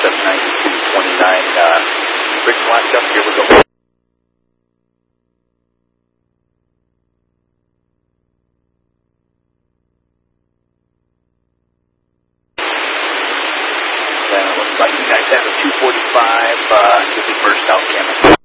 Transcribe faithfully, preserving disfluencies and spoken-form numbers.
seven ninety-two twenty-nine. Uh, bridge locked up. Here we go. Looks like you guys have a two forty-five, uh, you'll be first out, Cameron.